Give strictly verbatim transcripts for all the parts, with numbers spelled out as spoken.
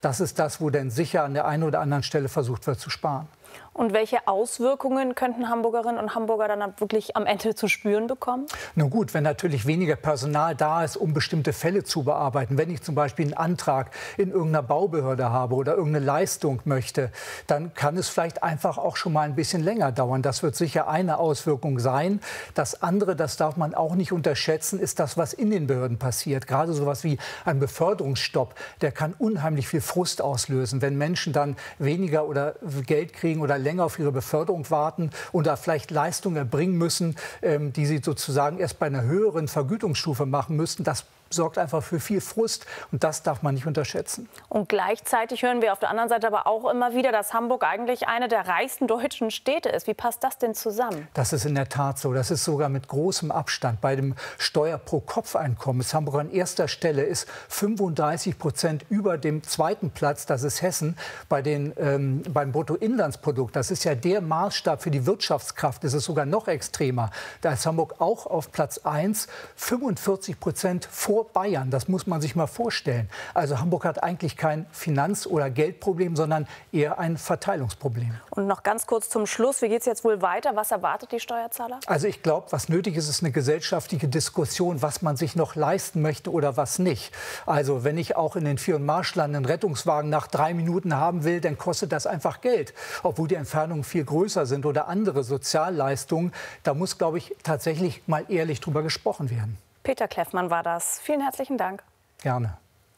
Das ist das, wo dann sicher an der einen oder anderen Stelle versucht wird zu sparen. Und welche Auswirkungen könnten Hamburgerinnen und Hamburger dann wirklich am Ende zu spüren bekommen? Nun gut, wenn natürlich weniger Personal da ist, um bestimmte Fälle zu bearbeiten, wenn ich zum Beispiel einen Antrag in irgendeiner Baubehörde habe oder irgendeine Leistung möchte, dann kann es vielleicht einfach auch schon mal ein bisschen länger dauern. Das wird sicher eine Auswirkung sein. Das andere, das darf man auch nicht unterschätzen, ist das, was in den Behörden passiert. Gerade sowas wie ein Beförderungsstopp, der kann unheimlich viel Frust auslösen, wenn Menschen dann weniger oder Geld kriegen oder länger auf ihre Beförderung warten und da vielleicht Leistungen erbringen müssen, ähm, die sie sozusagen erst bei einer höheren Vergütungsstufe machen müssten. Das sorgt einfach für viel Frust und das darf man nicht unterschätzen. Und gleichzeitig hören wir auf der anderen Seite aber auch immer wieder, dass Hamburg eigentlich eine der reichsten deutschen Städte ist. Wie passt das denn zusammen? Das ist in der Tat so. Das ist sogar mit großem Abstand. Bei dem Steuer-pro-Kopf-Einkommen ist Hamburg an erster Stelle, ist fünfunddreißig Prozent über dem zweiten Platz, das ist Hessen. Bei den, ähm, beim Bruttoinlandsprodukt, das ist ja der Maßstab für die Wirtschaftskraft, ist es sogar noch extremer. Da ist Hamburg auch auf Platz eins, fünfundvierzig Prozent vor Bayern. Das muss man sich mal vorstellen. Also Hamburg hat eigentlich kein Finanz- oder Geldproblem, sondern eher ein Verteilungsproblem. Und noch ganz kurz zum Schluss, wie geht es jetzt wohl weiter? Was erwartet die Steuerzahler? Also ich glaube, was nötig ist, ist eine gesellschaftliche Diskussion, was man sich noch leisten möchte oder was nicht. Also wenn ich auch in den Vier- und Marschlanden einen Rettungswagen nach drei Minuten haben will, dann kostet das einfach Geld. Obwohl die Entfernungen viel größer sind oder andere Sozialleistungen. Da muss, glaube ich, tatsächlich mal ehrlich drüber gesprochen werden. Peter Kleffmann war das. Vielen herzlichen Dank. Gerne.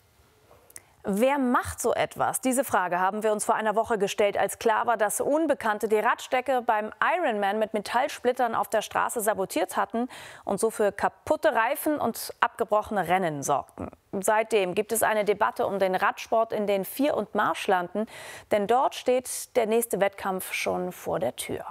Wer macht so etwas? Diese Frage haben wir uns vor einer Woche gestellt, als klar war, dass Unbekannte die Radstrecke beim Ironman mit Metallsplittern auf der Straße sabotiert hatten und so für kaputte Reifen und abgebrochene Rennen sorgten. Seitdem gibt es eine Debatte um den Radsport in den Vier- und Marschlanden, denn dort steht der nächste Wettkampf schon vor der Tür.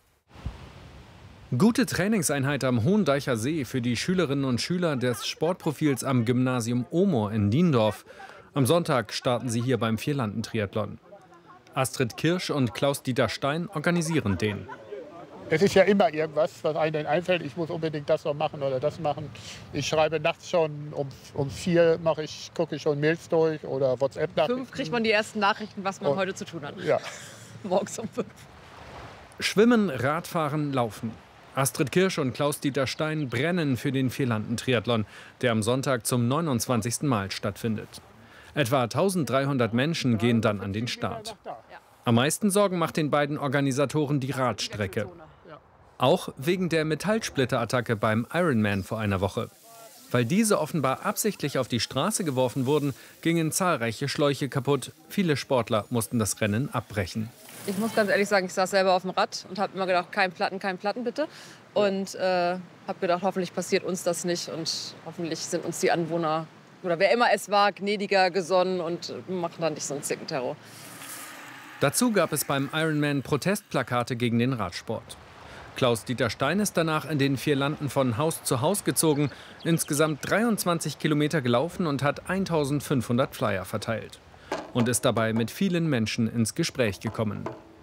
Gute Trainingseinheit am Hohendeicher See für die Schülerinnen und Schüler des Sportprofils am Gymnasium Omoor in Niendorf. Am Sonntag starten sie hier beim Vierlanden-Triathlon. Astrid Kirsch und Klaus-Dieter Stein organisieren den. Es ist ja immer irgendwas, was einem einfällt, ich muss unbedingt das noch machen oder das machen. Ich schreibe nachts schon, um, um vier mache ich, gucke ich schon Mails durch oder WhatsApp-Nachrichten. Fünf kriegt man die ersten Nachrichten, was man und, heute zu tun hat. Ja. Morgens um fünf. Schwimmen, Radfahren, Laufen. Astrid Kirsch und Klaus-Dieter Stein brennen für den Vierlanden-Triathlon, der am Sonntag zum neunundzwanzigsten Mal stattfindet. Etwa eintausenddreihundert Menschen gehen dann an den Start. Am meisten Sorgen macht den beiden Organisatoren die Radstrecke. Auch wegen der Metallsplitterattacke beim Ironman vor einer Woche. Weil diese offenbar absichtlich auf die Straße geworfen wurden, gingen zahlreiche Schläuche kaputt. Viele Sportler mussten das Rennen abbrechen. Ich muss ganz ehrlich sagen, ich saß selber auf dem Rad und habe immer gedacht, kein Platten, kein Platten bitte. Und äh, habe gedacht, hoffentlich passiert uns das nicht und hoffentlich sind uns die Anwohner oder wer immer es war, gnädiger gesonnen und machen dann nicht so einen Zickenterror. Dazu gab es beim Ironman Protestplakate gegen den Radsport. Klaus-Dieter Stein ist danach in den Vierlanden von Haus zu Haus gezogen, insgesamt dreiundzwanzig Kilometer gelaufen und hat eintausendfünfhundert Flyer verteilt. Und ist dabei mit vielen Menschen ins Gespräch gekommen.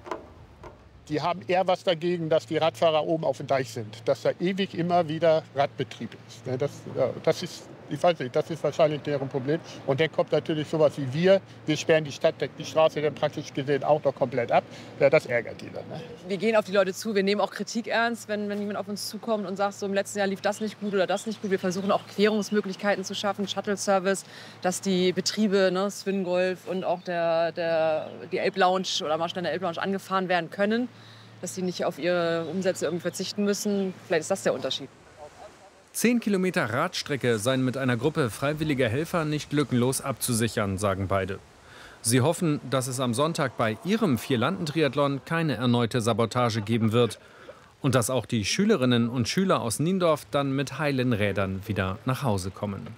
Die haben eher was dagegen, dass die Radfahrer oben auf dem Deich sind, dass da ewig immer wieder Radbetrieb ist. Das, ja, das ist, ich weiß nicht, das ist wahrscheinlich deren Problem. Und dann kommt natürlich sowas wie wir, wir sperren die Stadt, die Straße dann praktisch gesehen auch noch komplett ab. Ja, das ärgert die dann. Ne? Wir gehen auf die Leute zu, wir nehmen auch Kritik ernst, wenn, wenn jemand auf uns zukommt und sagt, so im letzten Jahr lief das nicht gut oder das nicht gut. Wir versuchen auch Querungsmöglichkeiten zu schaffen, Shuttle-Service, dass die Betriebe, ne, Swingolf und auch der, der, die Elb-Lounge oder Marschländer Elb-Lounge angefahren werden können, dass sie nicht auf ihre Umsätze irgendwie verzichten müssen. Vielleicht ist das der Unterschied. Zehn Kilometer Radstrecke seien mit einer Gruppe freiwilliger Helfer nicht lückenlos abzusichern, sagen beide. Sie hoffen, dass es am Sonntag bei ihrem Vierlanden-Triathlon keine erneute Sabotage geben wird und dass auch die Schülerinnen und Schüler aus Niendorf dann mit heilen Rädern wieder nach Hause kommen.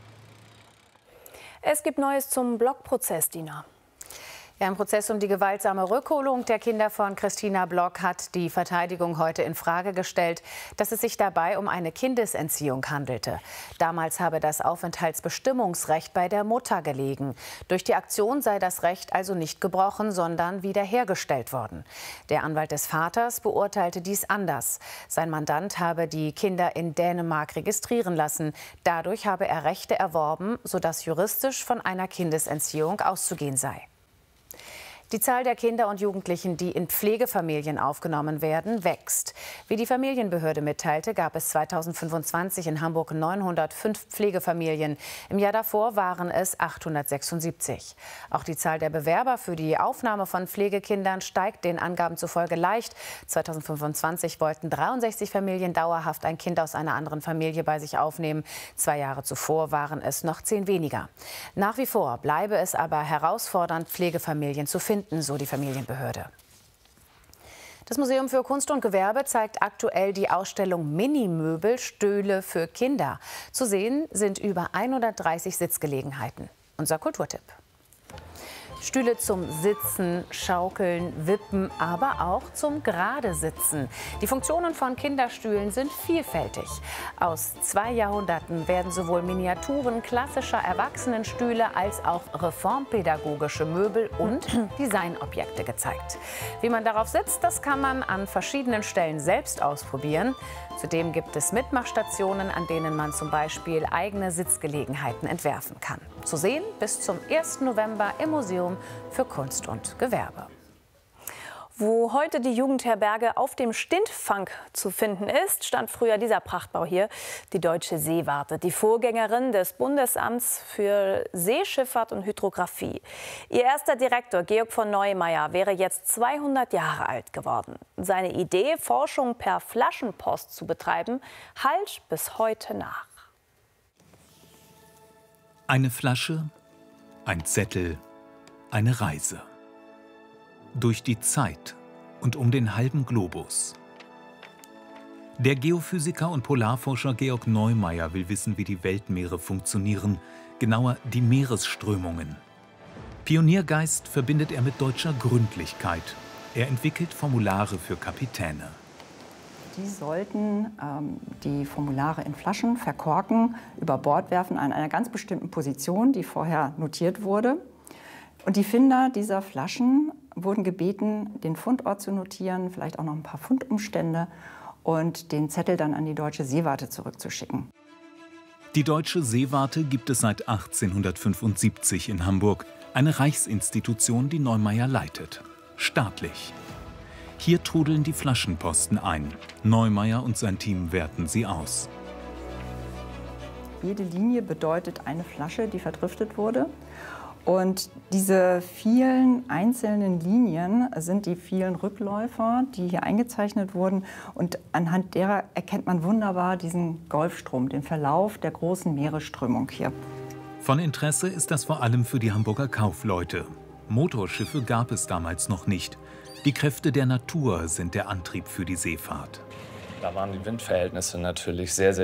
Es gibt Neues zum Block-Prozess, Dina. Ja, im Prozess um die gewaltsame Rückholung der Kinder von Christina Block hat die Verteidigung heute in Frage gestellt, dass es sich dabei um eine Kindesentziehung handelte. Damals habe das Aufenthaltsbestimmungsrecht bei der Mutter gelegen. Durch die Aktion sei das Recht also nicht gebrochen, sondern wiederhergestellt worden. Der Anwalt des Vaters beurteilte dies anders. Sein Mandant habe die Kinder in Dänemark registrieren lassen. Dadurch habe er Rechte erworben, sodass juristisch von einer Kindesentziehung auszugehen sei. Die Zahl der Kinder und Jugendlichen, die in Pflegefamilien aufgenommen werden, wächst. Wie die Familienbehörde mitteilte, gab es zweitausendfünfundzwanzig in Hamburg neunhundertfünf Pflegefamilien. Im Jahr davor waren es achthundertsechsundsiebzig. Auch die Zahl der Bewerber für die Aufnahme von Pflegekindern steigt den Angaben zufolge leicht. zweitausendfünfundzwanzig wollten dreiundsechzig Familien dauerhaft ein Kind aus einer anderen Familie bei sich aufnehmen. Zwei Jahre zuvor waren es noch zehn weniger. Nach wie vor bleibe es aber herausfordernd, Pflegefamilien zu finden, so die Familienbehörde. Das Museum für Kunst und Gewerbe zeigt aktuell die Ausstellung Minimöbel, Stühle für Kinder. Zu sehen sind über hundertdreißig Sitzgelegenheiten. Unser Kulturtipp. Stühle zum Sitzen, Schaukeln, Wippen, aber auch zum Gerade Sitzen. Die Funktionen von Kinderstühlen sind vielfältig. Aus zwei Jahrhunderten werden sowohl Miniaturen klassischer Erwachsenenstühle als auch reformpädagogische Möbel und Designobjekte gezeigt. Wie man darauf sitzt, das kann man an verschiedenen Stellen selbst ausprobieren. Zudem gibt es Mitmachstationen, an denen man zum Beispiel eigene Sitzgelegenheiten entwerfen kann. Zu sehen bis zum ersten November im Museum für Kunst und Gewerbe. Wo heute die Jugendherberge auf dem Stintfang zu finden ist, stand früher dieser Prachtbau hier, die Deutsche Seewarte, die Vorgängerin des Bundesamts für Seeschifffahrt und Hydrographie. Ihr erster Direktor, Georg von Neumeier, wäre jetzt zweihundert Jahre alt geworden. Seine Idee, Forschung per Flaschenpost zu betreiben, hallt bis heute nach. Eine Flasche, ein Zettel, eine Reise. Durch die Zeit und um den halben Globus. Der Geophysiker und Polarforscher Georg Neumeier will wissen, wie die Weltmeere funktionieren, genauer die Meeresströmungen. Pioniergeist verbindet er mit deutscher Gründlichkeit. Er entwickelt Formulare für Kapitäne. Die sollten ähm, die Formulare in Flaschen verkorken, über Bord werfen an einer ganz bestimmten Position, die vorher notiert wurde. Und die Finder dieser Flaschen wurden gebeten, den Fundort zu notieren, vielleicht auch noch ein paar Fundumstände und den Zettel dann an die Deutsche Seewarte zurückzuschicken. Die Deutsche Seewarte gibt es seit achtzehnhundertfünfundsiebzig in Hamburg, eine Reichsinstitution, die Neumeier leitet. Staatlich. Hier trudeln die Flaschenposten ein. Neumeier und sein Team werten sie aus. Jede Linie bedeutet eine Flasche, die verdriftet wurde. Und diese vielen einzelnen Linien sind die vielen Rückläufer, die hier eingezeichnet wurden. Und anhand derer erkennt man wunderbar diesen Golfstrom, den Verlauf der großen Meeresströmung hier. Von Interesse ist das vor allem für die Hamburger Kaufleute. Motorschiffe gab es damals noch nicht. Die Kräfte der Natur sind der Antrieb für die Seefahrt. Da waren die Windverhältnisse natürlich sehr, sehr